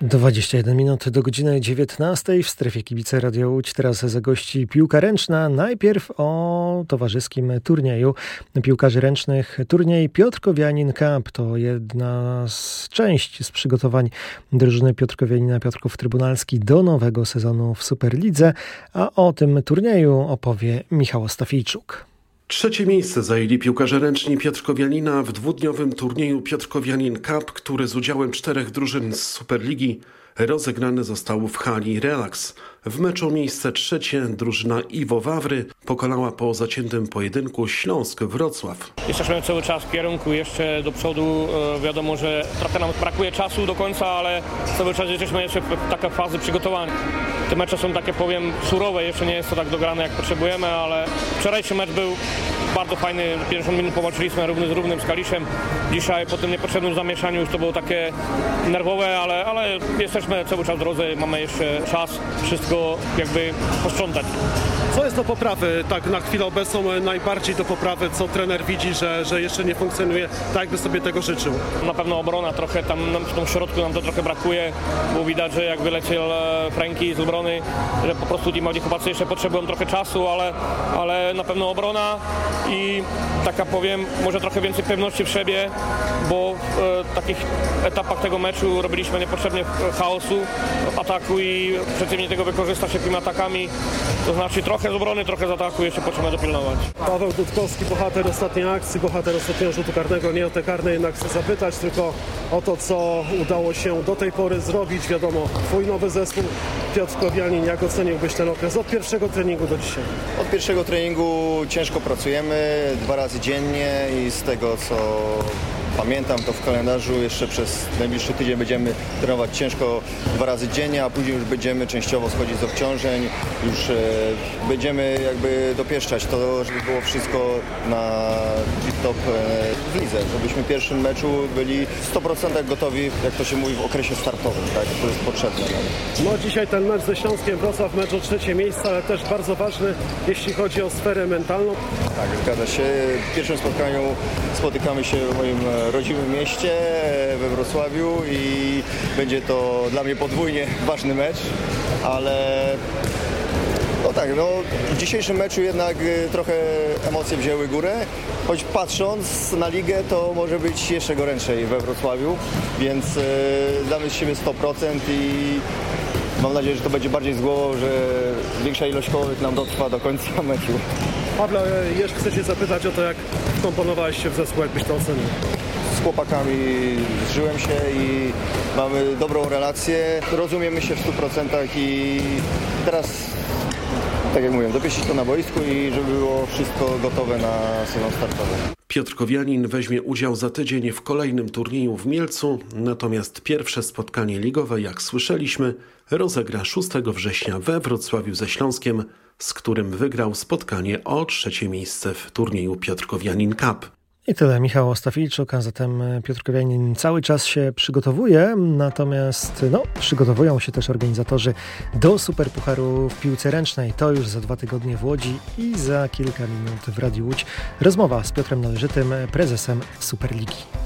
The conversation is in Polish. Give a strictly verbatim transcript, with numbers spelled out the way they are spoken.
dwadzieścia jeden minut do godziny dziewiętnastej w strefie Kibice Radio Łódź. Teraz zagości piłka ręczna. Najpierw o towarzyskim turnieju piłkarzy ręcznych. Turniej Piotrkowianin Cup to jedna z części z przygotowań drużyny Piotrkowianina Piotrków Trybunalski do nowego sezonu w Superlidze. A o tym turnieju opowie Michał Ostafijczuk. Trzecie miejsce zajęli piłkarze ręczni Piotrkowianina w dwudniowym turnieju Piotrkowianin Cup, który z udziałem czterech drużyn z Superligi rozegrany został w hali Relax. W meczu miejsce trzecie drużyna Iwo Wawry pokonała po zaciętym pojedynku Śląsk Wrocław. Jesteśmy cały czas w kierunku jeszcze do przodu. Wiadomo, że trochę nam brakuje czasu do końca, ale cały czas jesteśmy jeszcze w takiej fazy przygotowania. Te mecze są takie, powiem, surowe, jeszcze nie jest to tak dograne jak potrzebujemy, ale wczorajszy mecz był bardzo fajny. pięćdziesiąt minut powalczyliśmy równy z równym z Kaliszem. Dzisiaj po tym niepotrzebnym zamieszaniu już to było takie nerwowe, ale, ale jesteśmy cały czas w drodze, mamy jeszcze czas wszystko jakby posprzątać. Co jest do poprawy, tak na chwilę obecną najbardziej do poprawy, co trener widzi, że, że jeszcze nie funkcjonuje tak, jakby sobie tego życzył? Na pewno obrona trochę tam w tym środku nam to trochę brakuje, bo widać, że jak wyleciał Franki z obrony, że po prostu ci młodzi chłopacy jeszcze potrzebują trochę czasu, ale, ale na pewno obrona i taka, powiem, może trochę więcej pewności w siebie, bo w takich etapach tego meczu robiliśmy niepotrzebnie chaosu w ataku i przeciwnik tego wykorzysta się tymi atakami, to znaczy trochę z obrony, trochę z ataku jeszcze potrzebujemy dopilnować. Paweł Dudkowski, bohater ostatniej akcji, bohater ostatniego rzutu karnego, nie o te karne jednak chcę zapytać, tylko o to, co udało się do tej pory zrobić. Wiadomo, twój nowy zespół Piotrkowianin, jak oceniłbyś ten okres od pierwszego treningu do dzisiaj? Od pierwszego treningu ciężko pracujemy, dwa razy dziennie i z tego, co pamiętam, to w kalendarzu jeszcze przez najbliższy tydzień będziemy trenować ciężko dwa razy dziennie, a później już będziemy częściowo schodzić z obciążeń, już e, będziemy jakby dopieszczać to, żeby było wszystko na tip-top e, w lidze, żebyśmy w pierwszym meczu byli w sto procent gotowi, jak to się mówi, w okresie startowym, tak? To jest potrzebne. No dzisiaj ten mecz ze Śląskiem Wrocław, mecz o trzecie miejsce, ale też bardzo ważny, jeśli chodzi o sferę mentalną. Tak, zgadza się. W pierwszym spotkaniu spotykamy się w moim rodzimym mieście, we Wrocławiu i będzie to dla mnie podwójnie ważny mecz, ale no tak, no w dzisiejszym meczu jednak trochę emocje wzięły górę, choć patrząc na ligę to może być jeszcze goręczej we Wrocławiu, więc yy, damy z siebie sto procent i mam nadzieję, że to będzie bardziej z głową, że większa ilość kołek nam dotrwa do końca meczu. Pawle, jeszcze chcę Cię zapytać o to, jak wkomponowałeś się w zespół, jakbyś to ocenił? Z chłopakami zżyłem się i mamy dobrą relację, rozumiemy się w stu procentach i teraz, tak jak mówię, dopieścić to na boisku i żeby było wszystko gotowe na sezon startowy. Piotrkowianin weźmie udział za tydzień w kolejnym turnieju w Mielcu, natomiast pierwsze spotkanie ligowe, jak słyszeliśmy, rozegra szóstego września we Wrocławiu ze Śląskiem, z którym wygrał spotkanie o trzecie miejsce w turnieju Piotrkowianin Cup. I tyle, Michał Ostafijczuk, a zatem Piotrkowianin cały czas się przygotowuje, natomiast no, przygotowują się też organizatorzy do Superpucharu w piłce ręcznej. To już za dwa tygodnie w Łodzi i za kilka minut w Radiu Łódź. Rozmowa z Piotrem Należytym, prezesem Superligi.